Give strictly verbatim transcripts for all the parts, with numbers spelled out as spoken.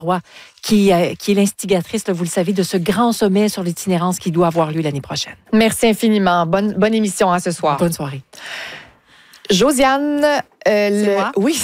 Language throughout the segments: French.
Roy, qui, euh, qui est l'instigatrice, là, vous le savez, de ce grand sommet sur l'itinérance qui doit avoir lieu l'année prochaine. Merci infiniment. Bonne, bonne émission à ce soir. Bonne soirée. Josiane, euh, C'est le... moi? Oui.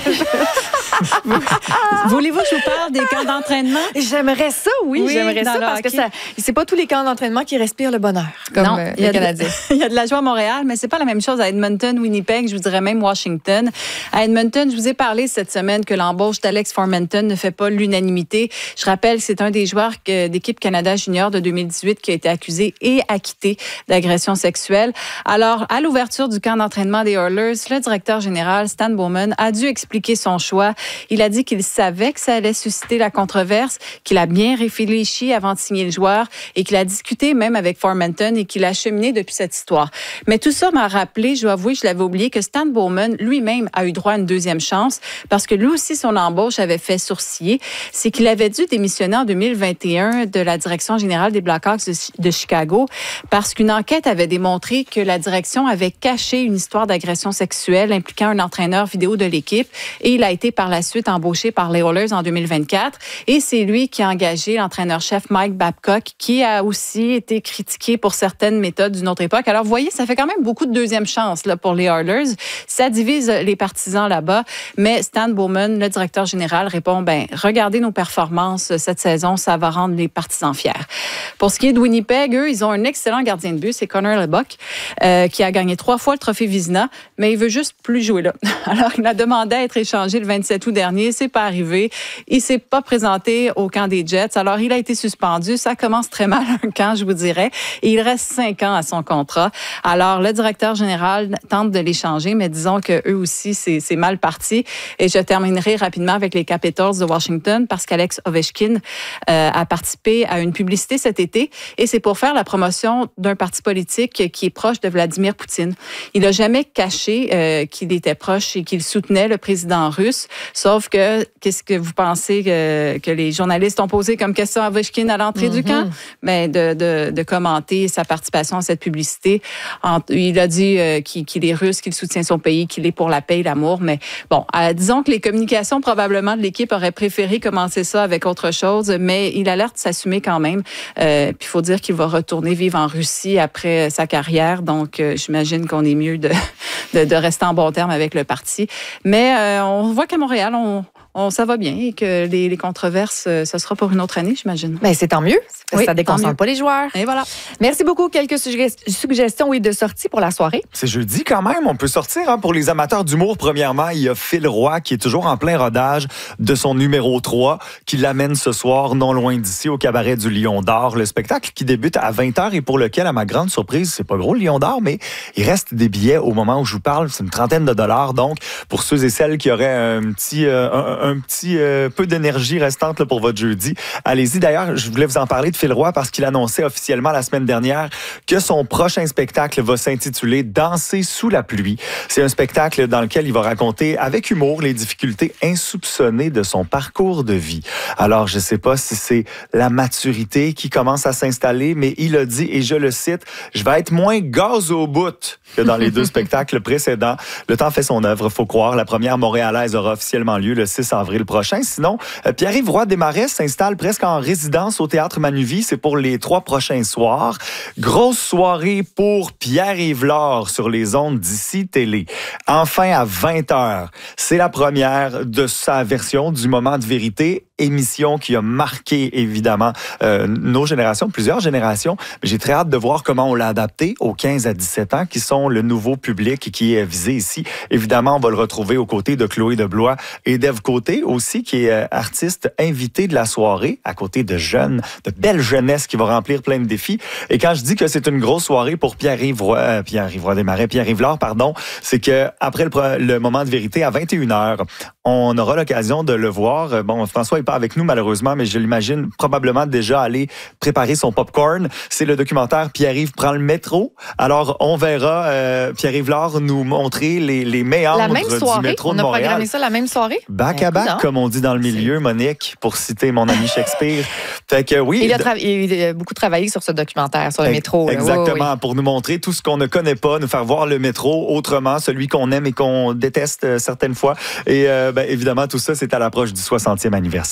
Voulez-vous que je vous parle des camps d'entraînement? J'aimerais ça, oui, Oui, j'aimerais dans ça le parce que hockey. ça, c'est pas tous les camps d'entraînement qui respirent le bonheur, comme non, euh, il y a les Canadiens. De, il y a de la joie à Montréal, mais c'est pas la même chose à Edmonton, Winnipeg, je vous dirais même Washington. À Edmonton, je vous ai parlé cette semaine que l'embauche d'Alex Formenton ne fait pas l'unanimité. Je rappelle que c'est un des joueurs que, d'équipe Canada Junior de deux mille dix-huit qui a été accusé et acquitté d'agression sexuelle. Alors, à l'ouverture du camp d'entraînement des Oilers, le directeur général Stan Bowman a dû expliquer son choix. Il a dit qu'il savait que ça allait susciter la controverse, qu'il a bien réfléchi avant de signer le joueur et qu'il a discuté même avec Formenton et qu'il a cheminé depuis cette histoire. Mais tout ça m'a rappelé, je dois avouer, je l'avais oublié, que Stan Bowman lui-même a eu droit à une deuxième chance parce que lui aussi, son embauche avait fait sourciller. C'est qu'il avait dû démissionner en deux mille vingt et un de la direction générale des Blackhawks de, de Chicago parce qu'une enquête avait démontré que la direction avait caché une histoire d'agression sexuelle impliquant un entraîneur vidéo de l'équipe et il a été par la suite embauché par les Oilers en deux mille vingt-quatre et c'est lui qui a engagé l'entraîneur-chef Mike Babcock qui a aussi été critiqué pour certaines méthodes d'une autre époque. Alors, vous voyez, ça fait quand même beaucoup de deuxième chance là, pour les Oilers. Ça divise les partisans là-bas, mais Stan Bowman, le directeur général, répond, ben regardez nos performances cette saison, ça va rendre les partisans fiers. Pour ce qui est de Winnipeg, eux, ils ont un excellent gardien de but, c'est Connor Lebock, euh, qui a gagné trois fois le trophée Vizina, mais il veut juste plus jouer là. Alors, il a demandé à être échangé le vingt-sept août dernier, c'est pas arrivé. Il s'est pas présenté au camp des Jets, alors il a été suspendu. Ça commence très mal un camp, je vous dirais. Et il reste cinq ans à son contrat. Alors, le directeur général tente de l'échanger, mais disons que eux aussi, c'est, c'est mal parti. Et je terminerai rapidement avec les Capitals de Washington parce qu'Alex Ovechkin euh, a participé à une publicité cet été et c'est pour faire la promotion d'un parti politique qui est proche de Vladimir Poutine. Il n'a jamais caché euh, qu'il était proche et qu'il soutenait le président russe, sauf que qu'est-ce que vous pensez que, que les journalistes ont posé comme question à Ovechkin à l'entrée mm-hmm. du camp? Ben, de, de, de commenter sa participation à cette publicité. En, il a dit euh, qu'il, qu'il est russe, qu'il soutient son pays, qu'il est pour la paix et l'amour, mais bon, euh, disons que les communications probablement de l'équipe auraient préféré commencer ça avec autre chose, mais il a l'air de s'assumer quand même. Euh, puis il faut dire qu'il va retourner vivre en Russie après sa carrière, donc euh, j'imagine qu'on est mieux de, de, de rester en bon terme avec le parti. Mais euh, on voit qu'à Montréal, on On, ça va bien et que les, les controverses, ce sera pour une autre année, j'imagine. Bien, c'est tant mieux. Oui, ça déconcentre pas les joueurs. Et voilà. Merci beaucoup. Quelques suggest- suggestions oui, de sortie pour la soirée? C'est jeudi quand même. On peut sortir hein, pour les amateurs d'humour. Premièrement, il y a Phil Roy qui est toujours en plein rodage de son numéro trois qui l'amène ce soir non loin d'ici au cabaret du Lion d'Or. Le spectacle qui débute à vingt heures et pour lequel, à ma grande surprise, c'est pas gros le Lion d'Or, mais il reste des billets au moment où je vous parle. C'est une trentaine de dollars. Donc, pour ceux et celles qui auraient un petit... Euh, un, un petit euh, peu d'énergie restante là, pour votre jeudi. Allez-y. D'ailleurs, je voulais vous en parler de Phil Roy parce qu'il annonçait officiellement la semaine dernière que son prochain spectacle va s'intituler « Danser sous la pluie ». C'est un spectacle dans lequel il va raconter avec humour les difficultés insoupçonnées de son parcours de vie. Alors, je ne sais pas si c'est la maturité qui commence à s'installer, mais il a dit, et je le cite, « Je vais être moins gaz au bout que dans les deux spectacles précédents. Le temps fait son œuvre, faut croire. La première montréalaise aura officiellement lieu le six avril prochain. Sinon, Pierre-Yves Roy Desmarais s'installe presque en résidence au Théâtre Manuvie. C'est pour les trois prochains soirs. Grosse soirée pour Pierre-Yves Laure sur les ondes d'Ici Télé. Enfin, à vingt heures, c'est la première de sa version du Moment de vérité, émission qui a marqué évidemment euh, nos générations, plusieurs générations. J'ai très hâte de voir comment on l'a adapté aux quinze à dix-sept ans, qui sont le nouveau public qui est visé ici. Évidemment, on va le retrouver aux côtés de Chloé Deblois et d'Ève Côté aussi, qui est artiste invitée de la soirée, à côté de jeunes, de belles jeunesses qui vont remplir plein de défis. Et quand je dis que c'est une grosse soirée pour Pierre-Yves Roy, euh, Pierre-Yves Roy Desmarais, Pierre-Yves Laure, pardon, c'est que après le, le Moment de vérité à vingt et une heures, on aura l'occasion de le voir. Bon, François n'est pas avec nous malheureusement, mais je l'imagine probablement déjà aller préparer son popcorn. C'est le documentaire Pierre-Yves prend le métro. Alors, on verra euh, Pierre-Yves Laure nous montrer les, les méandres la même soirée, du métro on de a Montréal. programmé ça la même soirée? Back à back, comme on dit dans le milieu, c'est... Monique, pour citer mon ami Shakespeare. Fait que oui. Il a, tra- il a beaucoup travaillé sur ce documentaire, sur le métro. Exactement, oui, oui. Pour nous montrer tout ce qu'on ne connaît pas, nous faire voir le métro autrement, celui qu'on aime et qu'on déteste euh, certaines fois. Et euh, ben, évidemment, tout ça, c'est à l'approche du soixantième anniversaire.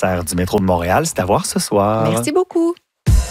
concert du métro de Montréal. C'est à voir ce soir. Merci beaucoup.